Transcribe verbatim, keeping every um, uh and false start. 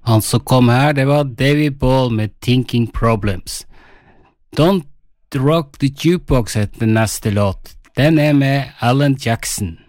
Han som kom her, det var David Ball med Thinking Problems. Don't Rock the Jukebox heter neste låt. Den er med Alan Jackson.